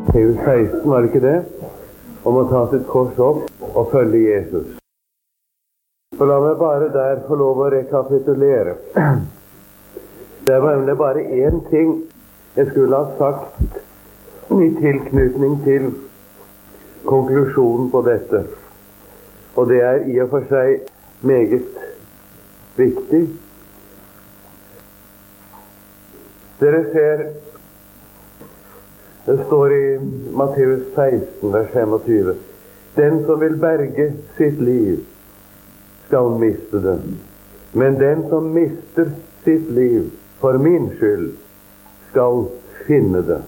Matteus 16, var det ikke det? Om å ta sitt kors opp og følge Jesus. For la meg bare der få lov å rekapitulere. Det var nemlig bare én ting jeg skulle ha sagt i tilknytning til konklusjonen på dette. Og det er i og for seg meget viktig. Dere ser, det står i Matteus 16, vers 25. Den som vil berge sitt liv, skal miste det. Men den som mister sitt liv for min skyld, skal finne det.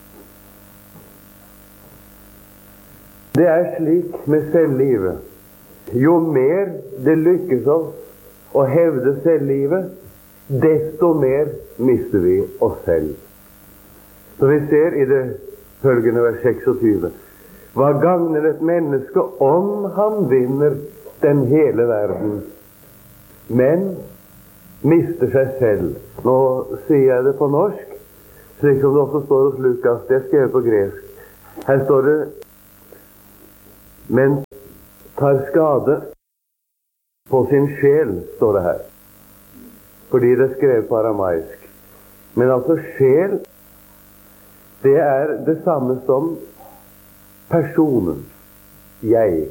Det er slik med selvlivet. Jo mer det lykkes oss å hevde selvlivet, desto mer mister vi oss selv. Så vi ser i det følgende vers 26. Hva gagner et menneske om han vinner den hele verden, men mister seg selv? Nå sier jeg det på norsk, slik som det også står hos Lukas. Det er skrevet på gresk. Her står det, men tar skade på sin sjel, står det her. Fordi det er skrevet på aramaisk. Men altså sjel, det er det samme som personen, jeg.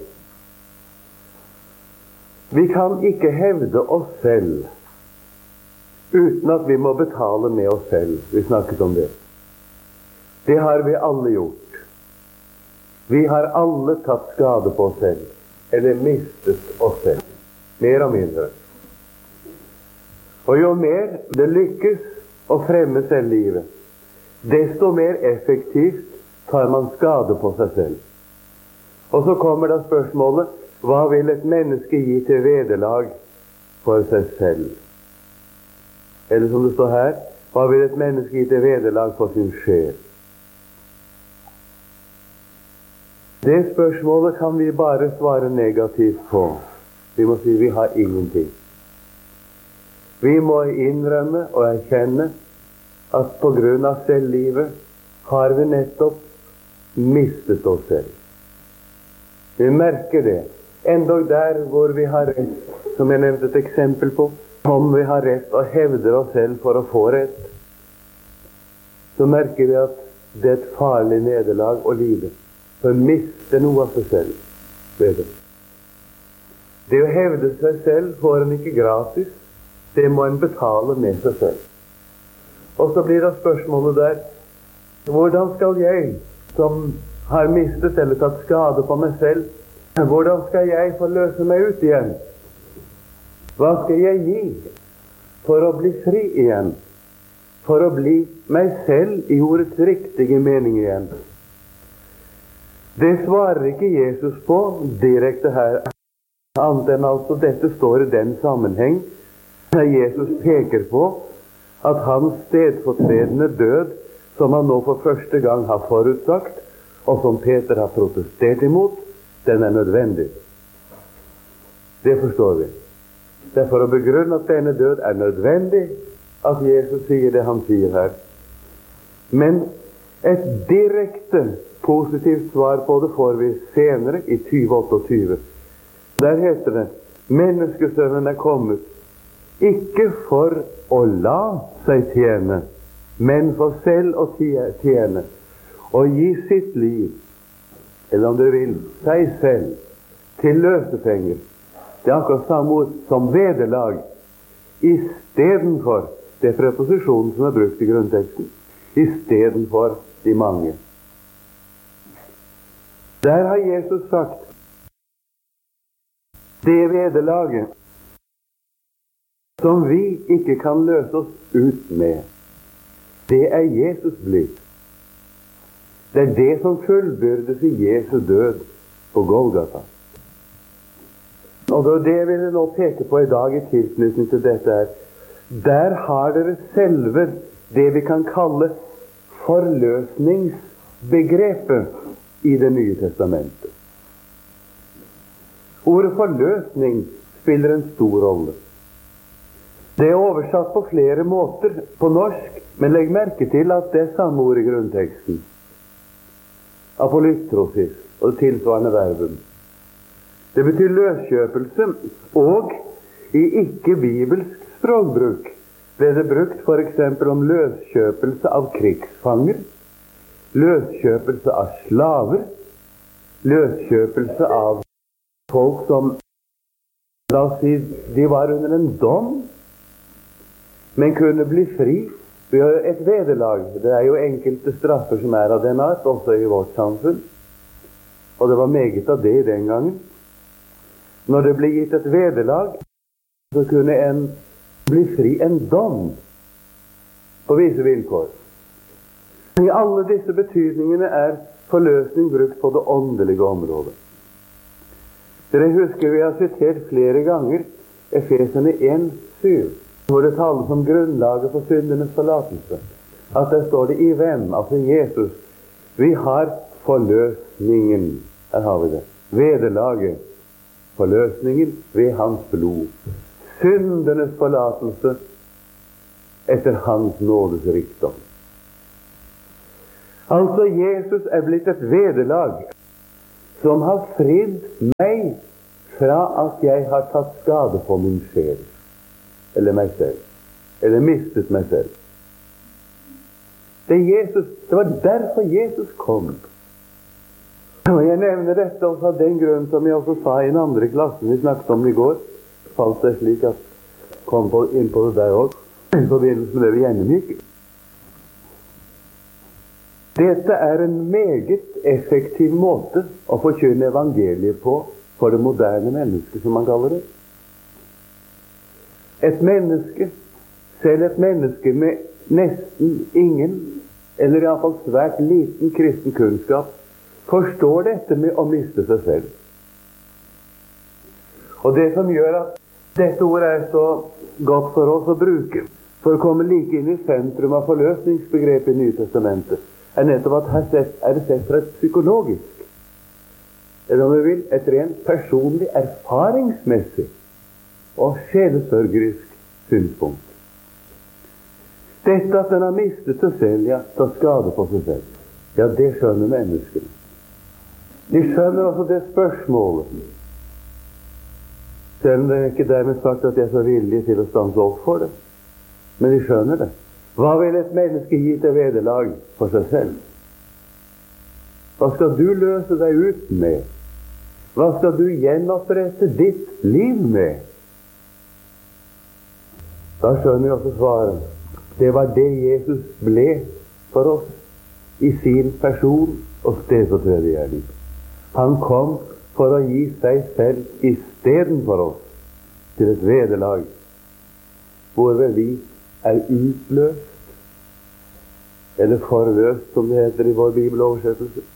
Vi kan ikke hevde oss selv uten at vi må betale med oss selv. Vi snakket om det. Det har vi alle gjort. Vi har alle tatt skade på oss selv, eller mistet oss selv, mer og mindre. Og jo mer det lykkes å fremme selvlivet, desto mer effektivt tar man skade på seg selv. Og så kommer da spørsmålet, hva vil et menneske gi til vederlag for seg selv? Eller som det står her, hva vil et menneske gi til vederlag for sin sjel? Det spørsmålet kan vi bare svare negativt på. Vi må si vi har ingenting. Vi må innrømme og erkjenne at på grunn av selvlivet har vi nettopp mistet oss selv. Vi merker det. Endog der hvor vi har rett, som jeg nevnte et eksempel på, om vi har rett og hevder oss selv for å få rett, så merker vi at det er et farlig nederlag å lide. For miste noe av seg selv. Det å hevde seg selv får en ikke gratis. Det må en betale med seg selv. Og så blir det spørsmålet der, hvordan skal jeg, som har mistet eller tatt skade på meg selv, hvordan skal jeg få løse meg ut igjen? Hva skal jeg gi for å bli fri igjen? For å bli meg selv i ordets riktige mening igjen? Det svarer ikke Jesus på direkte her, annet enn altså dette står i den sammenheng der Jesus peker på at hans stedfortredende død, som han nå for første gang har forutsagt, og som Peter har protestert imot, den er nødvendig. Det forstår vi. Det er for å begrunne at denne død er nødvendig at Jesus sier det han sier her. Men et direkte positivt svar på det får vi senere i 2028. Der heter det, menneskesønnen er kommet, ikke for å la seg tjene, men for selv å tjene, og gi sitt liv, eller om du vil, seg selv, til løsepenger. Det er akkurat samme ord som vederlag, i stedet for det preposisjonen som er brukt i grunnteksten, i stedet for de mange. Der har Jesus sagt, det vederlaget som vi ikke kan løse oss ut med, det er Jesus blitt. Det er det som fullbyrdes i Jesu død på Golgata. Og det vil jeg nå peke på i dag i tilknytning til dette her. Der har dere selve det vi kan kalle forløsningsbegrepet i Det nye testamentet. Ordet forløsning spiller en stor rolle. Det er oversatt på flere måter på norsk, men legg merke til at det er samme ord i grunnteksten. apolytrosis og det tilsvarende verben. Det betyr løskjøpelse, og i ikke-bibelsk språkbruk ble det brukt for eksempel om løskjøpelse av krigsfanger, løskjøpelse av slaver, løskjøpelse av folk som, la oss si, de var under en dom, men kunne bli fri ved et vederlag. Det er jo enkelte straffer som er av den art, også i vårt samfunn. Og det var meget av det i den gangen. Når det ble gitt et vederlag, så kunne en bli fri en dom på visse vilkår. I alle disse betydningene er forløsning brukt på det åndelige området. Dere husker vi har sitert flere ganger Efeserne 1:7, hvor det tales om grunnlaget for syndenes forlatelse. At der står det i hvem, altså Jesus. Vi har forløsningen. Her har vi det. Vederlaget. Forløsningen ved hans blod. Syndenes forlatelse etter hans nådes rikdom. Altså Jesus er blitt et vederlag som har fridd meg fra at jeg har tatt skade på min sjel. Eller meg selv. Eller mistet meg selv. Det var derfor Jesus kom. Og jeg nevner dette også av den grunn som jeg også sa i den andre klassen vi snakket om i går. Falt det slik at kom inn på det der også, i forbindelse med det vi gjennomgikk. Dette er en meget effektiv måte å forkynne evangeliet på for det moderne mennesket, som man kaller det. Et menneske, selv et menneske med nesten ingen, eller i hvert fall svært liten kristen kunnskap, forstår dette med å miste seg selv. Og det som gjør at dette ordet er så godt for oss å bruke, for å komme like inn i sentrum av forløsningsbegrepet i Nye Testamentet, er nettopp at her er det sett fra et psykologisk, eller om vi vil, et rent personlig, erfaringsmessig og sjelesørgerisk synspunkt. Dette at den har mistet seg selv, ja, tar skade på seg selv, ja, det skjønner menneskene. De skjønner også det spørsmålet. Selv om det er ikke dermed sagt at jeg er så villig til å stanse opp for det. Men de skjønner det. Hva vil et menneske gi til vederlag for seg selv? Hva skal du løse deg ut med? Hva skal du gjenopprette ditt liv med? Da skjønner vi også svaret. Det var det Jesus ble for oss i sin person og stedfortredergjerning. Han kom for å gi seg selv istedenfor oss til et vederlag, hvorved vi er utløst, eller forløst, som det heter i vår bibeloversettelse.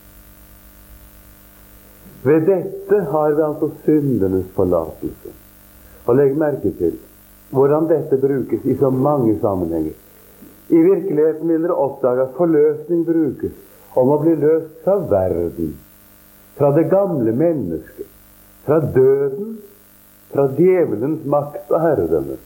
Ved dette har vi altså syndenes forlatelse. Og legg merke til hvordan dette brukes i så mange sammenhenger. I virkeligheten vil dere oppdage at forløsning brukes om å bli løst fra verden, fra det gamle mennesket, fra døden, fra djevelens makt og herredømme.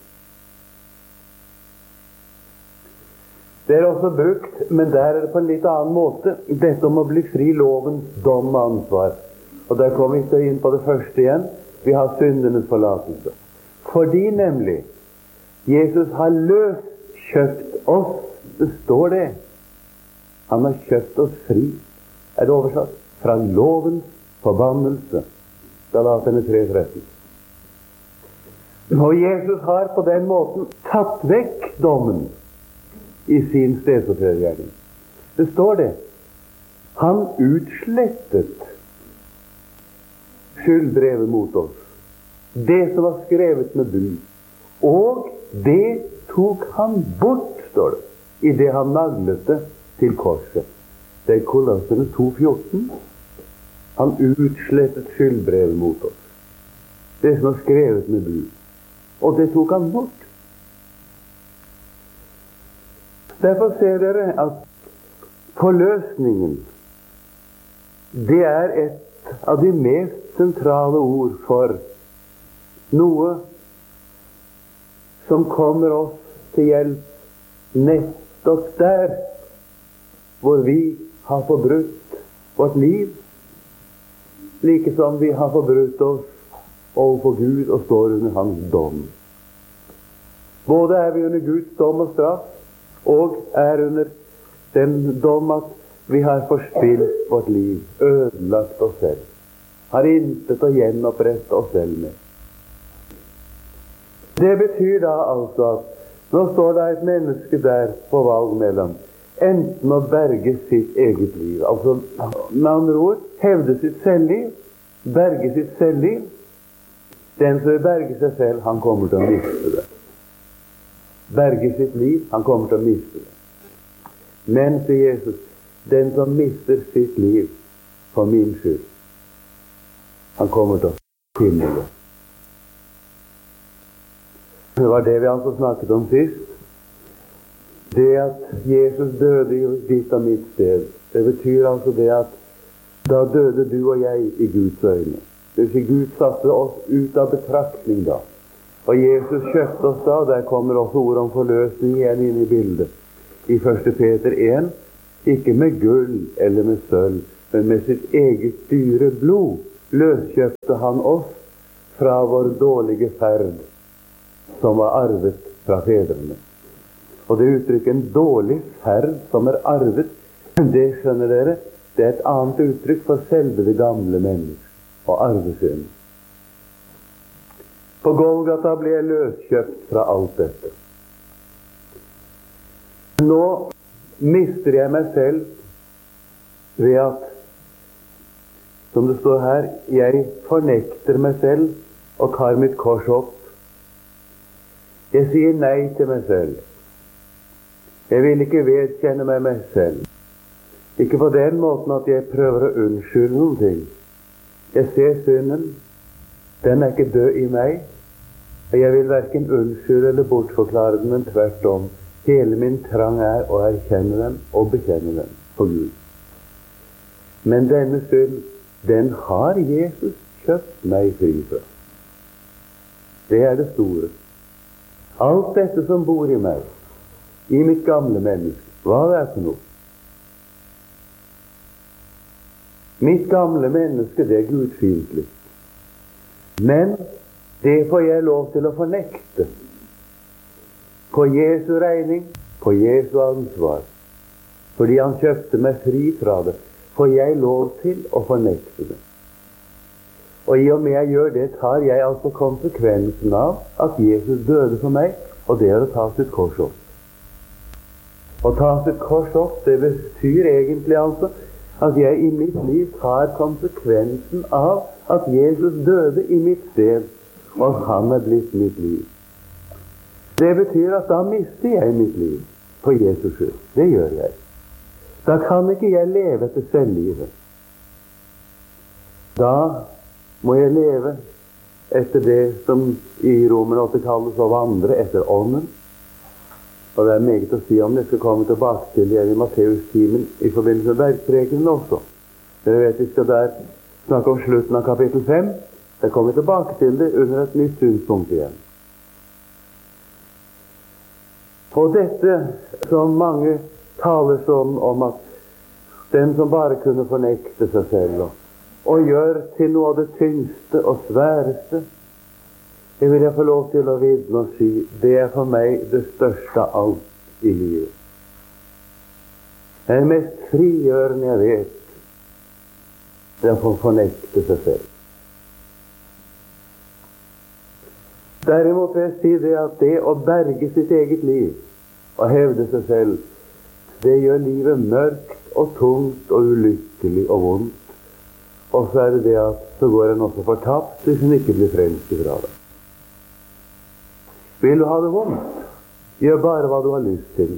Det er også brukt, men der er det på en litt annen måte, dette om å bli fri lovens dom og ansvar. Og der kommer vi inn på det første igjen. Vi har syndenes forlatelse. Fordi nemlig Jesus har løskjøpt oss. Det står det. Han har kjøpt oss fri, er det oversatt, fra lovens forbannelse. Galaterne 3:13. Og Jesus har på den måten tatt vekk dommen i sin stedfortredergjerning. Det står det. Han utslettet skyldbrevet mot oss. Det som var skrevet med bud. Og det tok han bort, står det, i det han naglet det til korset. Det er Kolosserne 2:14. Han utslettet skyldbrevet mot oss. Det som var skrevet med bud. Og det tok han bort. Derfor ser dere at forløsningen, det er et av de mest sentrale ord for noe som kommer oss til hjelp nettopp der hvor vi har forbrutt vårt liv, like som vi har forbrutt oss overfor Gud og står under hans dom. Både er vi under Guds dom og straff, og er under den dom at vi har forspilt vårt liv, ødelagt oss selv, har intet å gjenopprette oss selv med. Det betyr da altså at nå står det et menneske der på valg mellom enten å berge sitt eget liv, altså med andre ord hevde sitt selvliv, berge sitt selvliv. Den som vil berge seg selv, han kommer til å miste det. Berge sitt liv, han kommer til å miste det. Men, sier Jesus, den som mister sitt liv for min skyld, han kommer til å finne det. Det var det vi altså snakket om sist. Det at Jesus døde i ditt og mitt sted, det betyr altså det at da døde du og jeg i Guds øyne. Det vil si, Gud satte oss ut av betraktning da. Og Jesus kjøpte oss da, og der kommer også ord om forløsning igjen inn i bildet. I 1. Peter 1, ikke med gull eller med sølv, men med sitt eget dyre blod løskjøpte han oss fra vår dårlige ferd, som var arvet fra fedrene. Og det uttrykket en dårlig ferd som er arvet, det skjønner dere, det er et annet uttrykk for selve det gamle mennesket og arvesynden. På Golgata ble jeg løskjøpt fra alt dette. Nå mister jeg meg selv ved at, som det står her, jeg fornekter meg selv og tar mitt kors opp. Jeg sier nei til meg selv. Jeg vil ikke vedkjenne meg selv. Ikke på den måten at jeg prøver å unnskylde noen ting. Jeg ser synden. Den er ikke død i meg. Og jeg vil hverken unnskylde eller bortforklare den, men tvert om. Hele min trang er å erkjenne den og bekjenne den for Gud. Men denne synd, den har Jesus kjøpt meg fri fra. Det er det store. Alt dette som bor i meg, i mitt gamle menneske, hva er det for noe? Mitt gamle menneske, det er gudfiendtlig. Men det får jeg lov til å fornekte. På Jesu regning, på Jesu ansvar. Fordi han kjøpte meg fri fra det, får jeg lov til å fornekte det. Og i og med jeg gjør det, tar jeg altså konsekvensen av at Jesus døde for meg, og det er å ta sitt kors opp. Å ta sitt kors opp, det betyr egentlig altså at jeg i mitt liv tar konsekvensen av at Jesus døde i mitt sted, og han er blitt mitt liv. Det betyr at da mister jeg mitt liv for Jesus skyld. Det gjør jeg. Da kan ikke jeg leve etter selvlivet. Da må jeg leve etter det som i Romerne 8 kalles å vandre etter ånden. Og det er meget å si om det. Jeg skal komme tilbake til igjen i Matteus-timen i forbindelse med bergprekenen også. Dere vet vi skal der snakke om slutten av kapittel 5. Jeg kommer tilbake til det under et nytt synspunkt igjen. Og dette som mange taler sånn om at den som bare kunne fornekte seg selv og gjør til noe av det tyngste og sværeste, det vil jeg få lov til å vitne og si, det er for meg det største av alt i livet. Det er mest frigjørende jeg vet, det er å få fornekte seg selv. Derimot vil jeg si det at det å berge sitt eget liv og hevde seg selv, det gjør livet mørkt og tungt og ulykkelig og vondt. Og så er det det at så går en også fortapt hvis en ikke blir frelst ifra det. Vil du ha det vondt? Gjør bare hva du har lyst til.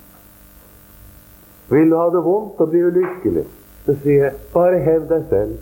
Vil du ha det vondt og bli ulykkelig? Så sier jeg, bare hev deg selv.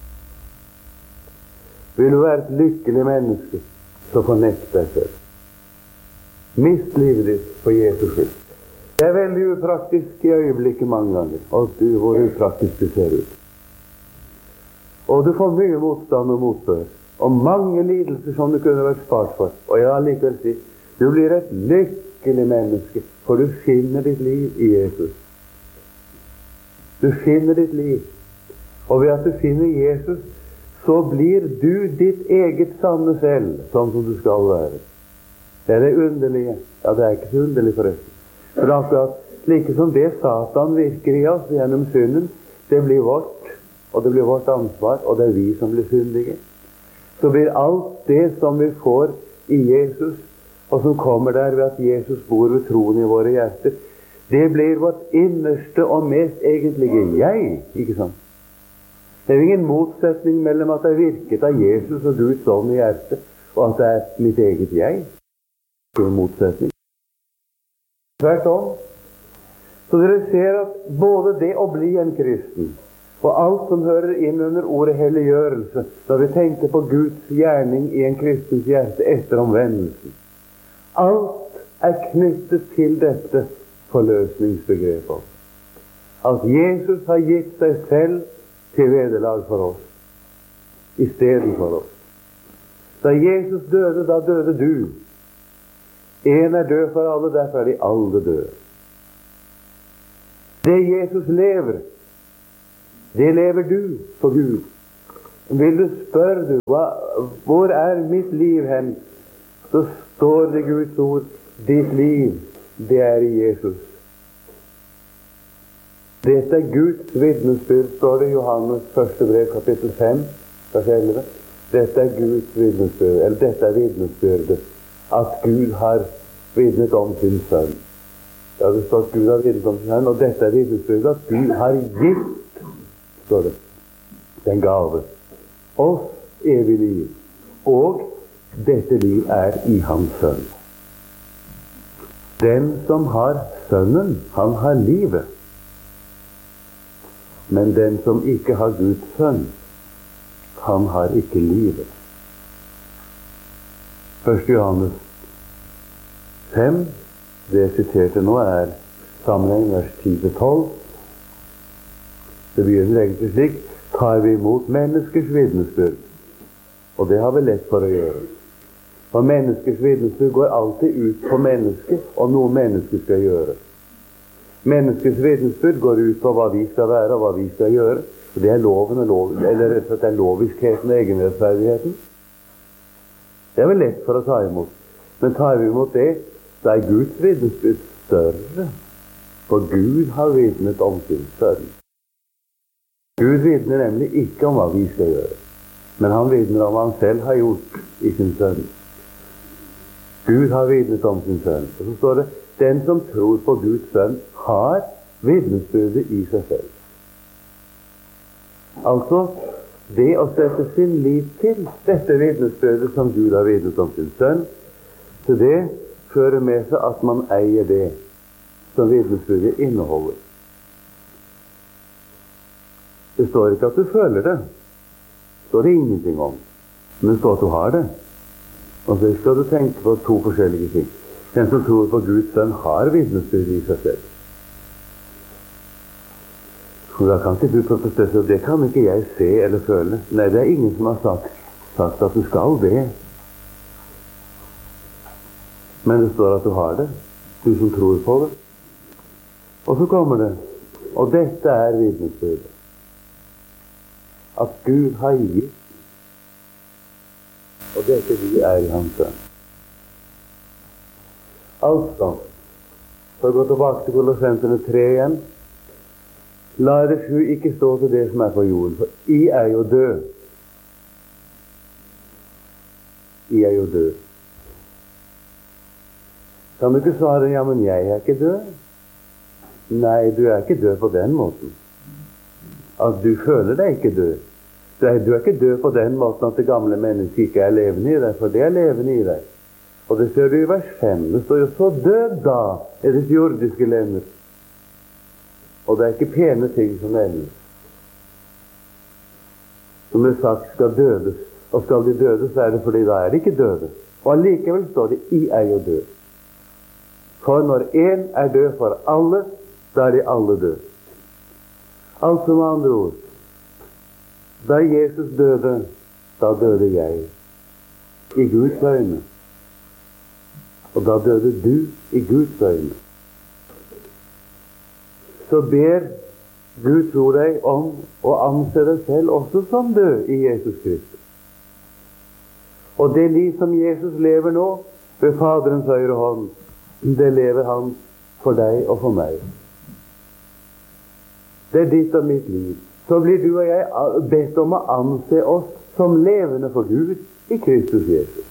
Vil du være et lykkelig menneske, så fornekt deg selv. Mist livet ditt for Jesus skyld. Det er veldig upraktisk i øyeblikket mange ganger, og du, hvor upraktisk du ser ut. Og du får mye motstand og motbør, og mange lidelser som du kunne vært spart for. Og jeg har likevel si, du blir et lykkelig menneske, for du finner ditt liv i Jesus. Du finner ditt liv. Og ved at du finner Jesus, så blir du ditt eget sanne selv, sånn som du skal være. Det er det underlige. Ja, det er ikke så underlig forresten. For akkurat like som det Satan virker i oss gjennom synden, det blir vårt, og det blir vårt ansvar, og det er vi som blir syndige. Så blir alt det som vi får i Jesus, og som kommer der ved at Jesus bor ved troen i våre hjerter, det blir vårt innerste og mest egentlige jeg, ikke sant? Det er jo ingen motsetning mellom at det er virket av Jesus og Guds ånd i hjertet, og at det er mitt eget jeg. Det er jo en motsetning. Tvert om. Så dere ser at både det å bli en kristen, og alt som hører inn under ordet helliggjørelse, da vi tenker på Guds gjerning i en kristens hjerte etter omvendelsen, alt er knyttet til dette forløsningsbegrepet. At Jesus har gitt seg selv til vederlag for oss, i stedet for oss. Da Jesus døde, da døde du. En er død for alle, derfor er de alle døde. Det Jesus lever, det lever du for Gud. Vil du spørre du, hvor er mitt liv hen? Så står det Guds ord, ditt liv, det er i Jesus. Dette er Guds vitnesbyrd, står det i Johannes første brev, kapittel 5, vers 11. Dette er Guds vitnesbyrd, eller dette er vitnesbyrdet, at Gud har vitnet om sin sønn. Ja, det står at Gud har vitnet om sin sønn, og dette er vitnesbyrdet, at Gud har gitt, står det, den gave, oss evig liv, og dette liv er i hans sønn. Den som har sønnen, han har livet. Men den som ikke har Guds sønn, han har ikke livet. 1. Johannes 5, det jeg siterte nå, er sammenheng vers 10-12. Det begynner egentlig slik: tar vi imot menneskers vitnesbyrd. Og det har vi lett for å gjøre. For menneskers vitnesbyrd går alltid ut på mennesket, og noe mennesket skal gjøre. Menneskets vitnesbyrd går ut på hva vi skal være og hva vi skal gjøre. Og det er loven eller rett og slett er loviskheten og egenrettferdigheten. Det er vel lett for å ta imot. Men tar vi imot det, så er Guds vitnesbyrd større. For Gud har vitnet om sin sønn. Gud vitner nemlig ikke om hva vi skal gjøre, men han vitner om hva han selv har gjort i sin sønn. Gud har vitnet om sin sønn. Og så står det: den som tror på Guds sønn, har vitnesbyrdet i seg selv. Altså, det å sette sin lit til dette vitnesbyrdet som Gud har vitnet om sin sønn, til det fører med seg at man eier det som vitnesbyrdet inneholder. Det står ikke at du føler det. Det står det ingenting om. Men det står at du har det. Og så skal du tenke på to forskjellige ting. Den som tror på Guds sønn, har vitnesbyrdet i seg selv. Og da kan ikke du protestere, så det kan ikke jeg se eller føle. Nei, det er ingen som har sagt at du skal det. Men det står at du har det, du som tror på det. Og så kommer det, og dette er vitnesbyrdet, at Gud har gitt, og dette vi er i hans sønn. Altså, for å gå tilbake til Kolossenserne 3 igjen, la deres hu ikke stå til det som er på jorden, for I er jo død. I er jo død. Kan du ikke svare, ja, men jeg er ikke død? Nei, du er ikke død på den måten. At du føler deg ikke død. Du er ikke død på den måten at det gamle mennesket ikke er levende i deg, for det er levende i deg. Og det ser du i vers 5. Det står jo: så død da er det jordiske lemmer. Og det er ikke pene ting som nevnes. Som det sagt skal dødes. Og skal de dødes, så er det fordi da er de ikke døde. Og allikevel står det: I er jo død. For når en er død for alle, da er de alle død. Altså med andre ord, da Jesus døde, da døde jeg. I Guds øyne. Og da døde du i Guds øyne. Så ber Du tror deg om å anse deg selv også som død i Jesus Kristus. Og det liv som Jesus lever nå ved Faderens høyre hånd, det lever han for deg og for meg. Det er ditt og mitt liv. Så blir du og jeg bedt om å anse oss som levende for Gud i Kristus Jesus.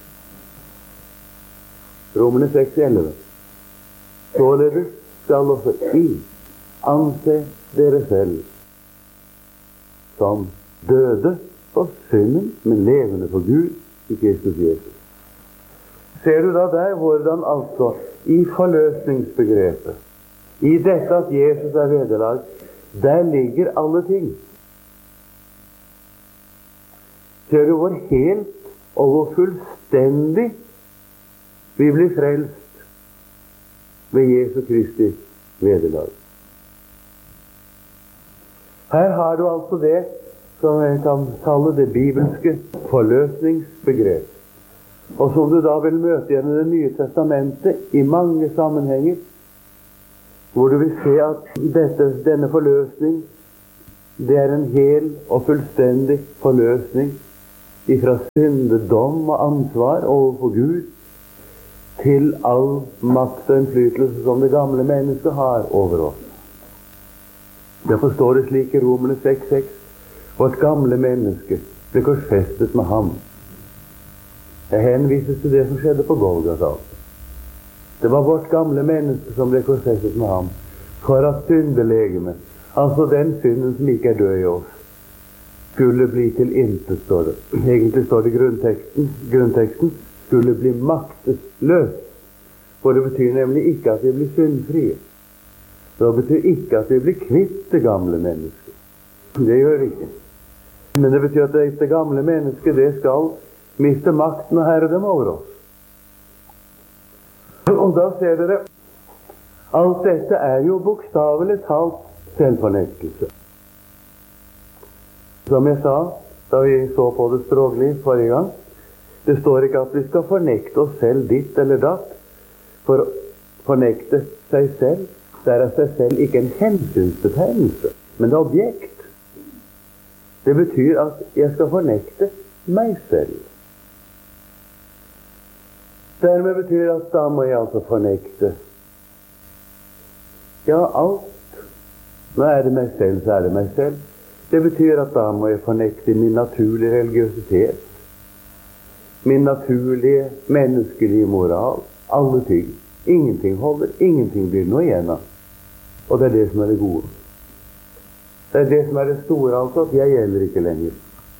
Romerne 6:11. Således skal også I anse dere selv som døde for synden, men levende for Gud i Kristus Jesus. Ser du da der hvordan altså i forløsningsbegrepet, i dette at Jesus er vederlag, der ligger alle ting. Ser du hvor helt og hvor fullstendig vi blir frelst ved Jesu Kristi vederlag. Her har du altså det som jeg kan kalle det bibelske forløsningsbegrep, og som du da vil møte igjen i Det nye testamentet i mange sammenhenger, hvor du vil se at denne forløsning, det er en hel og fullstendig forløsning ifra syndedom og ansvar overfor Gud til all makt og innflytelse som det gamle mennesket har over oss. Derfor står det slik i Romerne 6:6: vårt gamle menneske ble korsfestet med ham. Jeg henvises til det som skjedde på Golgata. Det var vårt gamle menneske som ble korsfestet med ham, for at syndelegemet, altså den synden som ikke er død i oss, skulle bli til intet, står det. Egentlig står det i grunnteksten skulle bli maktesløs. For det betyr nemlig ikke at vi blir syndfrie. Det betyr ikke at vi blir kvitt det gamle mennesket. Det gjør vi ikke. Men det betyr at det gamle mennesket, det skal miste makten og herredømme over oss. Og da ser dere, alt dette er jo bokstavelig talt selvfornektelse. Som jeg sa da vi så på det språklig forrige gang, det står ikke at vi skal fornekte oss selv ditt eller datt. For å fornekte seg selv, der er seg selv ikke en hensynsbetegnelse, men det er objekt. Det betyr at jeg skal fornekte meg selv. Dermed betyr det at da må jeg altså fornekte alt. Nå er det meg selv, så er det meg selv. Det betyr at da må jeg fornekte min naturlige religiøsitet, min naturlige menneskelige moral, alle ting. Ingenting holder, ingenting blir noe igjen av. Og det er det som er det gode. Det er det som er det store, altså, at jeg gjelder ikke lenger.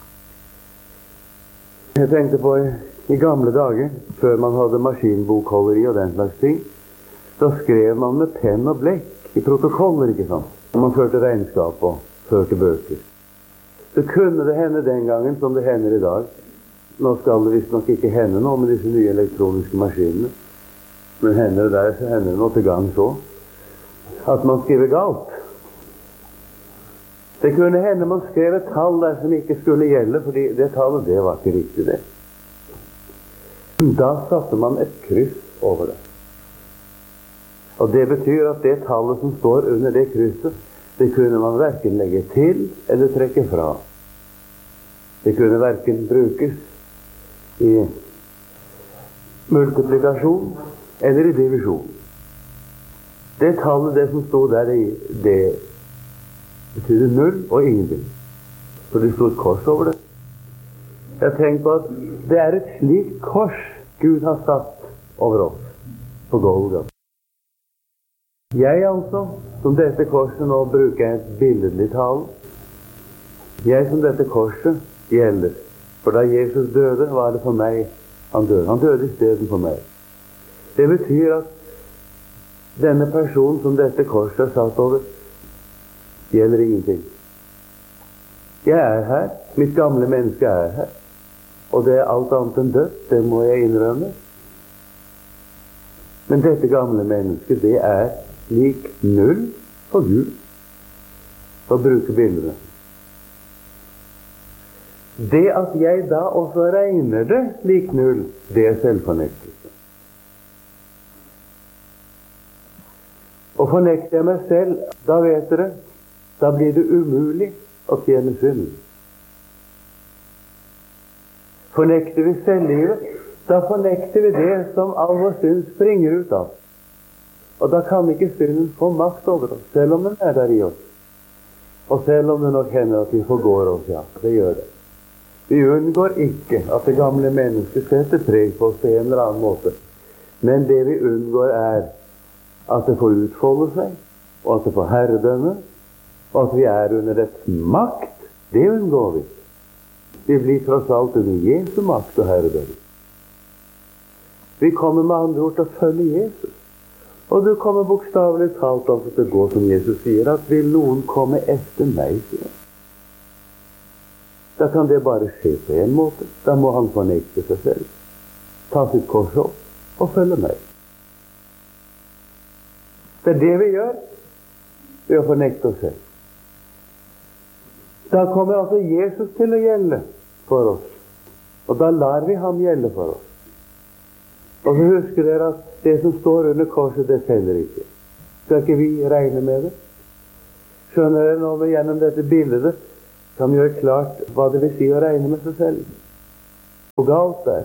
Jeg tenkte på i gamle dager, før man hadde maskinbokholderi og den slags ting, da skrev man med penn og blekk i protokoller, ikke sant? Man førte regnskap og førte bøker. Så kunne det hende den gangen som det hender i dag. Nå skal det visst nok ikke hende noe med disse nye elektroniske maskinene. Men hender det der, så hender det noe til gang så. At man skriver galt. Det kunne hende man skrev et tall der som ikke skulle gjelde, fordi det tallet, det var ikke riktig det. Da satte man et kryss over det. Og det betyr at det tallet som står under det krysset, det kunne man hverken legge til eller trekke fra. Det kunne hverken brukes i multiplikasjon eller i divisjon. Det tallet, det som stod der, det betyr null og ingenting. For det stod et kors over det. Jeg tenker på at det er et slikt kors Gud har satt over oss på Golgata. Jeg altså, som dette korset, nå bruker jeg et billedlig tale. Jeg som dette korset gjelder. For da Jesus døde, var det for meg han døde. Han døde i stedet for meg. Det betyr at denne personen som dette korset er satt over, gjelder ingenting. Jeg er her. Mitt gamle menneske er her. Og det er alt annet enn dødt. Det må jeg innrømme. Men dette gamle mennesket, det er lik null for Gud. For å bruke bildene. Det at jeg da også regner det lik null, det er selvfornektelse. Og fornekter jeg meg selv, da vet dere Da blir det umulig å tjene synden. Fornekter vi selvlivet, da fornekter vi det som all vår synd springer ut av. Og da kan ikke synden få makt over oss, selv om den er der i oss. Og selv om det nok hender at vi forgår oss, ja, det gjør det. Vi unngår ikke at det gamle mennesket setter preg på oss på en eller annen måte. Men det vi unngår er at det får utfolde seg, og at det får herredømme, og at vi er under dets makt. Det unngår vi. Vi blir tross alt under Jesu makt og herredømme. Vi kommer med andre ord til å følge Jesus. Og du kommer bokstavelig talt altså til å gå som Jesus sier, at vil noen komme etter meg, sier han. Da kan det bare skje på en måte. Da må han fornekte seg selv, ta sitt kors opp og følge meg. Det er det vi gjør ved å fornekte oss selv. Da kommer altså Jesus til å gjelde for oss, og da lar vi ham gjelde for oss. Og så husker dere at det som står under korset, det teller ikke. Skal ikke vi regne med det? Skjønner dere nå gjennom dette bildet kan gjøre klart hva det vil si å regne med seg selv? Hvor galt det er.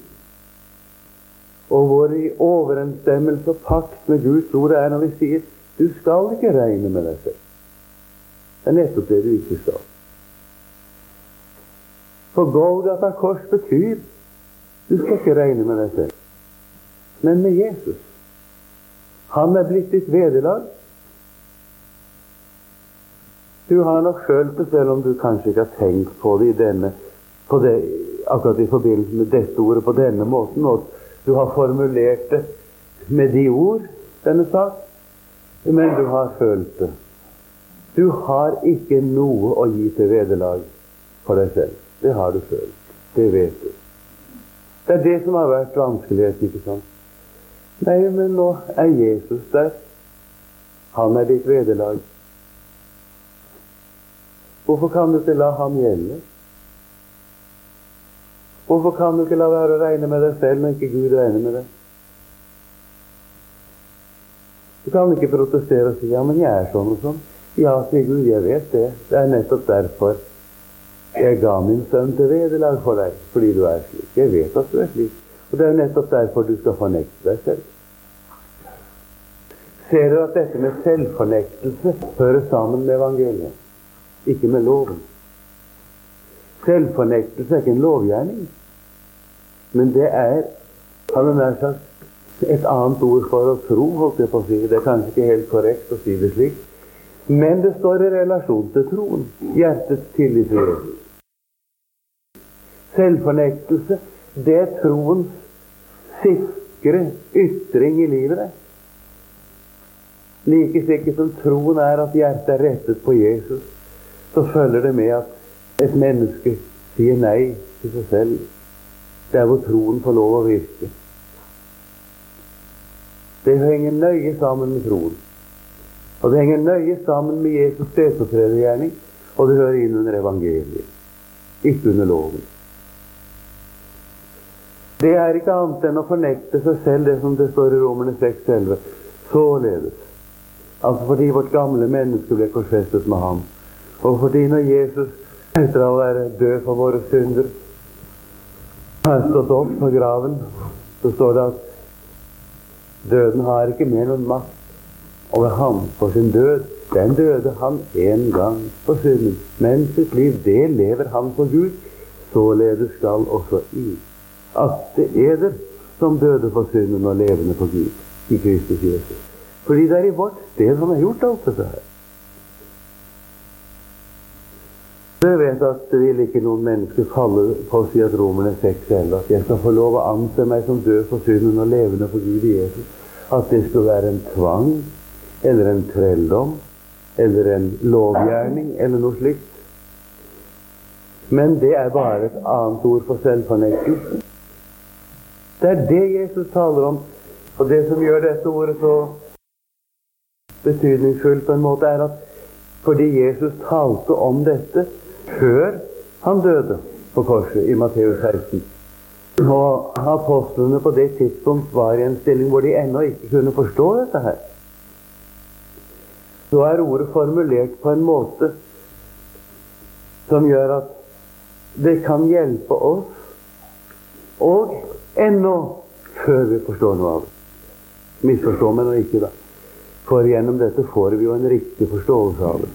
Og hvor i overensstemmelse og pakt med Guds ord er når vi sier du skal ikke regne med deg selv. Det er nettopp det du ikke skal. For Golgata kors betyr du skal ikke regne med deg selv. Men med Jesus. Han er blitt ditt vederlag. Du har nok følt det, selv om du kanskje ikke har tenkt på det, akkurat i forbindelse med dette ordet på denne måten, og du har formulert det med de ord, denne sak, men du har følt det. Du har ikke noe å gi til vederlag for deg selv. Det har du følt. Det vet du. Det er det som har vært vanskeligheten, ikke sant? Nei, men nå er Jesus der. Han er ditt vederlag. Hvorfor kan du ikke la ham gjelde? Hvorfor kan du ikke la være å regne med deg selv, men ikke Gud regne med deg? Du kan ikke protestere og si, ja, men jeg er sånn og sånn. Ja, sier Gud, jeg vet det. Det er nettopp derfor jeg ga min sønn til vederlag for deg, fordi du er slik. Jeg vet at du er slik. Og det er nettopp derfor du skal fornekte deg selv. Ser du at dette med selvfornektelse hører sammen med evangeliet, ikke med loven? Selvfornektelse er ikke en lovgjerning, men det er, har du nær sagt, et annet ord for å tro, holdt jeg på å si. Det er kanskje ikke helt korrekt å si det slik, men det står i relasjon til troen, hjertets tillit til Jesus. Selvfornektelse, det er troens sikre ytring i livet der. Like sikkert som troen er at hjertet er rettet på Jesus, så følger det med at et menneske sier nei til seg selv. Det er hvor troen får lov å virke. Det henger nøye sammen med troen. Og det henger nøye sammen med Jesus' stedfortredergjerning, og det hører inn under evangeliet, ikke under loven. Det er ikke annet enn å fornekte seg selv, det som det står i Romerne 6:11. Således. Altså fordi vårt gamle menneske ble korsfestet med ham. Og fordi når Jesus, etter å være død for våre synder, har stått opp fra graven, så står det at døden har ikke mer noen makt over ham for sin død. Den døde han en gang for synden. Men sitt liv, det lever han for Gud. Således skal også at det er der som døde for synden og levende for Gud i Kristus Jesus. Fordi det er i vårt sted han har gjort alt dette her. Jeg vet at det vil ikke noen mennesker falle på å si at Romerne 6:11, at jeg skal få lov å anse meg som død for synden og levende for Gud i Jesus. At det skal være en tvang, eller en trelldom, eller en lovgjerning, eller noe slikt. Men det er bare et annet ord for selvfornektelse. Det er det Jesus taler om. Og det som gjør dette ordet så betydningsfullt på en måte, er at fordi Jesus talte om dette før han døde på korset i Matteus 16. Og apostlene på det tidspunkt var i en stilling hvor de ennå ikke kunne forstå dette her. så er ordet formulert på en måte som gjør at det kan hjelpe oss, og ennå før vi forstår noe av det. Misforstå meg nå ikke, da. For gjennom dette får vi jo en riktig forståelse av det.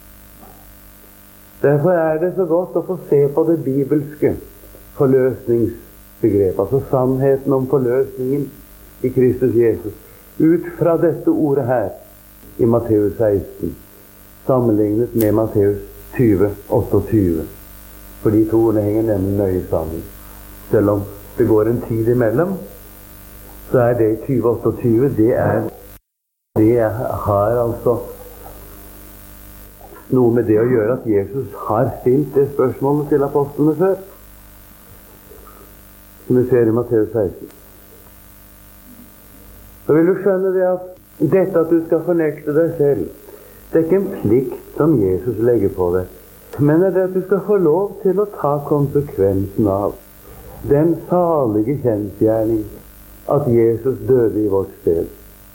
Derfor er det så godt å få se på det bibelske forløsningsbegrepet, altså sannheten om forløsningen i Kristus Jesus, ut fra dette ordet her i Matteus 16, sammenlignet med Matteus 20, 28. For de to ordene henger nemlig nøye sammen. Selv om det går en tid imellom, så er det 20-28, det har altså noe med det å gjøre at Jesus har stilt det spørsmålet til apostlene før, som vi ser i Matteus 16. Så vil du skjønne det at dette at du skal fornekte deg selv, det er ikke en plikt som Jesus legger på deg, men det er det at du skal få lov til å ta konsekvensen av den salige kjensgjerning at Jesus døde i vårt sted.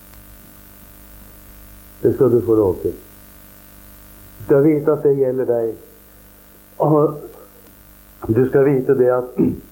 Det skal du få lov til. Du skal vite at det gjelder deg. Og du skal vite det at